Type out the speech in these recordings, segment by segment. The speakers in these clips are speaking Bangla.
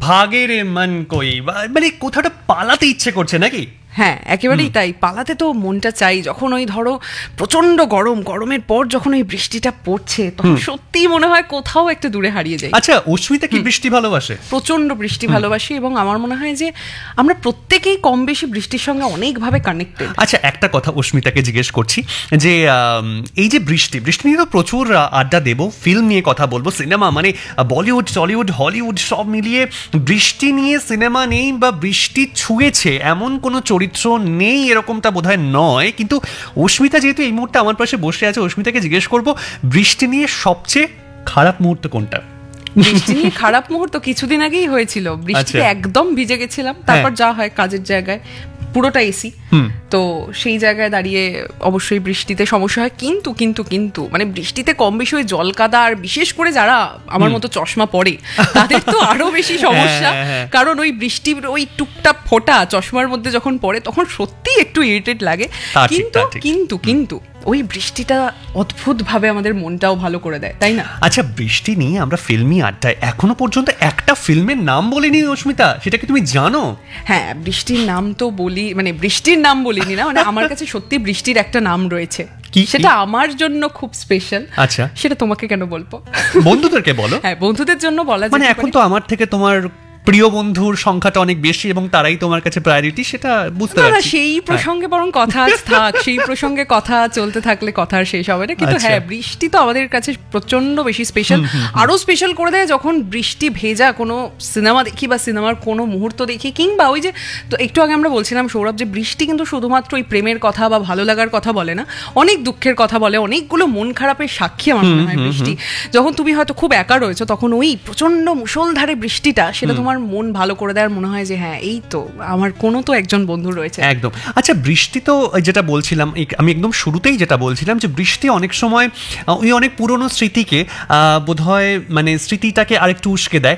ভাগে রে মন কই, মানে কোথাটা পালাতে ইচ্ছে করছে নাকি? হ্যাঁ, একেবারেই তাই। পালাতে তো মনটা চাই। যখন ওই ধরো প্রচন্ড গরমের পর যখন ওই বৃষ্টিটা পড়ছে, তখন সত্যিই মনে হয় কোথাও একটা দূরে হারিয়ে যায়। আচ্ছা, অস্মিতা কি বৃষ্টি ভালোবাসে? প্রচন্ড বৃষ্টি ভালোবাসি, এবং আমার মনে হয় যে আমরা প্রত্যেকেই কম বেশি বৃষ্টির সঙ্গে অনেকভাবে কানেক্টেড। আচ্ছা, একটা কথা অস্মিতাকে জিজ্ঞেস করছি যে এই যে বৃষ্টি নিয়ে তো প্রচুর আড্ডা দেবো, ফিল্ম নিয়ে কথা বলবো, সিনেমা মানে বলিউড, টলিউড, হলিউড সব মিলিয়ে বৃষ্টি নিয়ে সিনেমা নেই বা বৃষ্টি ছুঁয়েছে এমন কোনো চরিত্র নেই, এরকমটা বোধহয় নয়। কিন্তু অস্মিতা যেহেতু এই মুহূর্তে আমার পাশে বসে আছে, অস্মিতাকে জিজ্ঞেস করবো বৃষ্টি নিয়ে সবচেয়ে খারাপ মুহূর্ত কোনটা? বৃষ্টি নিয়ে খারাপ মুহূর্ত কিছুদিন আগেই হয়েছিল। বৃষ্টিতে একদম ভিজে গেছিলাম, তারপর যা হয় কাজের জায়গায় পুরোটা এসি, তো সেই জায়গায় দাঁড়িয়ে অবশ্যই বৃষ্টিতে সমস্যা হয়। কিন্তু কিন্তু কিন্তু মানে বৃষ্টিতে কম বেশি ওই জল কাদা, আর বিশেষ করে যারা আমার মতো চশমা পরে তাদের তো আরো বেশি সমস্যা, কারণ ওই বৃষ্টির ওই টুকটাক ফোঁটা চশমার মধ্যে যখন পড়ে তখন সত্যি একটু ইরিটেট লাগে। কিন্তু কিন্তু কিন্তু ওই বৃষ্টিটা অদ্ভুতভাবে আমাদের মনটাও ভালো করে দেয়, তাই না? আচ্ছা, বৃষ্টি নিয়ে আমরা ফিল্মি আড্ডায় এখনো পর্যন্ত একটা ফিল্মের নাম বলিনি অস্মিতা, সেটা কি তুমি জানো? হ্যাঁ, বৃষ্টির নাম তো বলি, মানে বৃষ্টির নাম বলিনি না, মানে আমার কাছে সত্যি বৃষ্টির একটা নাম রয়েছে, সেটা আমার জন্য খুব স্পেশাল। আচ্ছা, সেটা তোমাকে কেন বলবো? বন্ধুদেরকে বলো। হ্যাঁ, বন্ধুদের জন্য বলা যায়। মানে এখন তো আমার থেকে তোমার প্রিয় বন্ধুর সংখ্যাটা অনেক বেশি এবং তারাই তোমার কাছে প্রায়োরিটি, সেটা বুঝতে পারছি। সেই প্রসঙ্গে বরং কথা থাক, সেই প্রসঙ্গে কথা চলতে থাকলে কথা আর শেষ হবে না। কিন্তু হ্যাঁ, বৃষ্টি তো আমাদের কাছে প্রচন্ড বেশি স্পেশাল। আরো স্পেশাল করে দেয় যখন বৃষ্টি ভেজা কোনো সিনেমা দেখি বা সিনেমার কোনো মুহূর্ত দেখি, কিংবা ওই যে তো একটু আগে আমরা বলছিলাম সৌরভ, যে বৃষ্টি কিন্তু শুধুমাত্র ওই প্রেমের কথা বা ভালো লাগার কথা বলে না, অনেক দুঃখের কথা বলে, অনেকগুলো মন খারাপের সাক্ষী আমার মনে হয় বৃষ্টি। যখন তুমি হয়তো খুব একা রয়েছো, তখন ওই প্রচন্ড মুষলধারে বৃষ্টিটা সেটা তোমার মন ভালো করে দেওয়ার মনে হয় যে হ্যাঁ, এই তো আমার কোনো তো একজন বন্ধু রয়েছে। একদম। আচ্ছা, বৃষ্টি তো যেটা বলছিলাম, আমি একদম শুরুতেই যেটা বলছিলাম যে বৃষ্টি অনেক সময় ওই অনেক পুরনো স্মৃতিকে বোধহয় মানে স্মৃতিটাকে আরেকটু উস্কে দেয়।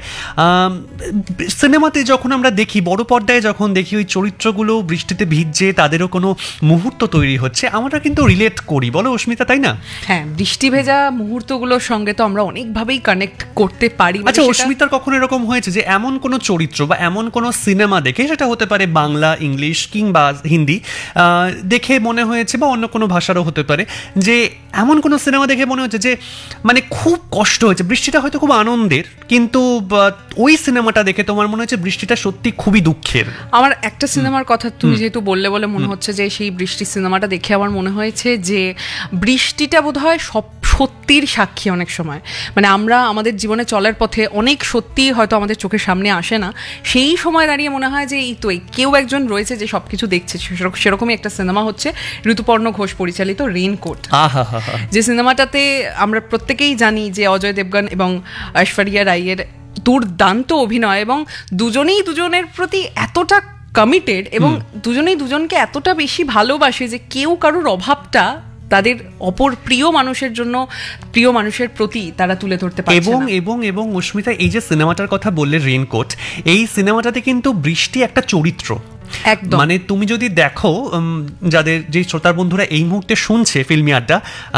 সিনেমাতে যখন আমরা দেখি, বড় পর্দায় যখন দেখি ওই চরিত্রগুলো বৃষ্টিতে ভিজছে, তাদেরও কোনো মুহূর্ত তৈরি হচ্ছে, আমরা কিন্তু রিলেট করি, বলো অস্মিতা, তাই না? হ্যাঁ, বৃষ্টি ভেজা মুহূর্তগুলোর সঙ্গে তো আমরা অনেকভাবেই কানেক্ট করতে পারি। আচ্ছা, অস্মিতার কখনো এরকম হয়েছে যে এমন কোনো চরিত্র বা এমন কোনো সিনেমা দেখে, সেটা হতে পারে বাংলা, ইংলিশ কিংবা হিন্দি, দেখে মনে হয়েছে, বা অন্য কোনো ভাষারও হতে পারে, যে এমন কোনো সিনেমা দেখে মনে হচ্ছে যে মানে খুব কষ্ট হয়েছে, বৃষ্টিটা হয়তো খুব আনন্দের, কিন্তু ওই সিনেমাটা দেখে তোমার মনে হচ্ছে বৃষ্টিটা সত্যি খুবই দুঃখের? আমার একটা সিনেমার কথা তুমি যেহেতু বললে বলে মনে হচ্ছে যে সেই বৃষ্টি সিনেমাটা দেখে আমার মনে হয়েছে যে বৃষ্টিটা বোধহয় সব সত্যির সাক্ষী অনেক সময়। মানে আমরা আমাদের জীবনে চলার পথে অনেক সত্যি হয়তো আমাদের চোখের সামনে আসে না, সেই সময় দাঁড়িয়ে মনে হয় যে এই তো কেউ একজন রয়েছে যে সবকিছু দেখছে। সেরকমই একটা সিনেমা হচ্ছে ঋতুপর্ণ ঘোষ পরিচালিত রেইনকোট, যে সিনেমাটাতে আমরা প্রত্যেকেই জানি যে অজয় দেবগন এবং ঐশ্বরিয়া রাইয়ের দুর্দান্ত অভিনয়, এবং দুজনেই দুজনের প্রতি এতটা কমিটেড, এবং দুজনেই দুজনকে এতটা বেশি ভালোবাসে যে কেউ কারোর অভাবটা তাদের অপর প্রিয় মানুষের জন্য, প্রিয় মানুষের প্রতি তারা তুলে ধরতে পারছে। এবং অস্মিতা, এই যে সিনেমাটার কথা বললে রেইনকোট, এই সিনেমাটাতে কিন্তু বৃষ্টি একটা চরিত্র। একদম, মানে তুমি যদি দেখো, যাদের যে শ্রোতার বন্ধুরা এই মুহূর্তে শুনছে ফিল্মি আড্ডা,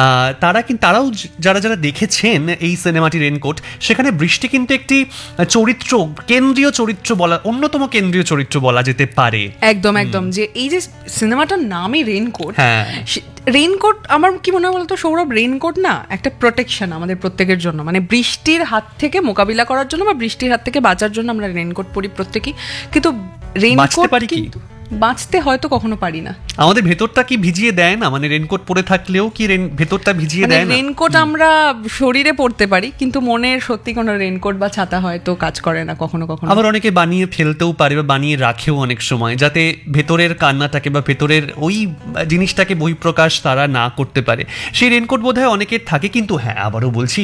তারাও যারা দেখেছেন এই সিনেমাটি রেইনকোট, সেখানে বৃষ্টি কিন্তু একটি চরিত্র, কেন্দ্রীয় চরিত্র বলা, অন্যতম কেন্দ্রীয় চরিত্র বলা যেতে পারে। একদম একদম, যে এই যে সিনেমাটার নামই রেইনকোট, রেইনকোট আমার কি মনে হয় বলতো সৌরভ, রেইনকোট না একটা প্রোটেকশন আমাদের প্রত্যেকের জন্য, মানে বৃষ্টির হাত থেকে মোকাবিলা করার জন্য বা বৃষ্টির হাত থেকে বাঁচার জন্য আমরা রেইনকোট পরি প্রত্যেকেই। কিন্তু রেইনকোট কিন্তু বাঁচতে হয়তো কখনো পারি না। আমাদের ভেতরটা কি ভিজিয়ে দেয় না? মানে রেইনকোট পরে থাকলেও কি ভেতরটা ভিজিয়ে দেয় না? রেইনকোট আমরা শরীরে পড়তে পারি, কিন্তু মনের সত্যি কোনো রেইনকোট বা ছাতা হয়তো কাজ করে না কখনো কখনো। আবার অনেকে বানিয়ে ফেলতেও পারে বা বানিয়ে রাখেও অনেক সময়, যাতে ভেতরের কান্নাটাকে বা ভেতরের ওই জিনিসটাকে বহিঃপ্রকাশ তারা না করতে পারে। সেই রেইনকোট বোধহয় অনেকের থাকে। কিন্তু হ্যাঁ, আবারও বলছি,